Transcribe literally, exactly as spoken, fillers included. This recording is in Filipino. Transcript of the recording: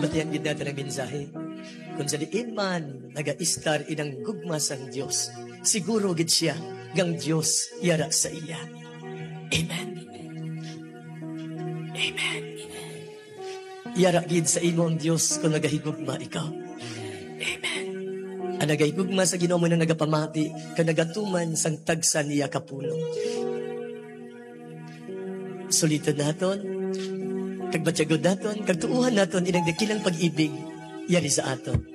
nabatihan gid natin ang mensahe. Kung sa diin man naga-istar inang gugma sang Dios, siguro gid siya gang Dios yara sa iya. Amen. Amen. Yara gid sa imo ang Dios kung nagahigugma ikaw. Amen. Ang nagahigugma sa Ginoo mo na nagapamati kang nagatuman sang tagsa niya kapulo. Sulitan naton, kagbatyagod naton, kagtuuhan naton inang dakilang pag-ibig yari sa aton.